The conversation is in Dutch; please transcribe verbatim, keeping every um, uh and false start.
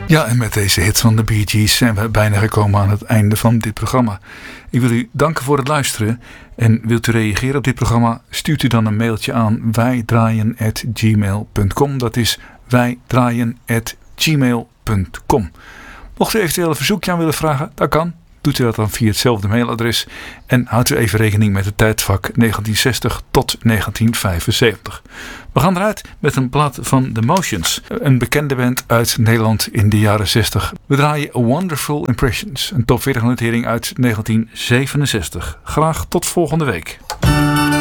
Ja, en met deze hit van de Bee Gees zijn we bijna gekomen aan het einde van dit programma. Ik wil u danken voor het luisteren. En wilt u reageren op dit programma? Stuurt u dan een mailtje aan wijdraaien at gmail punt com. Dat is wijdraaien at gmail punt com. Mocht u eventueel een verzoekje aan willen vragen, dat kan. Doet u dat dan via hetzelfde mailadres. En houdt u even rekening met het tijdvak negentien zestig tot negentien vijfenzeventig. We gaan eruit met een plaat van The Motions. Een bekende band uit Nederland in de jaren zestig. We draaien A Wonderful Impressions. Een top veertig notering uit negentien zevenenzestig. Graag tot volgende week.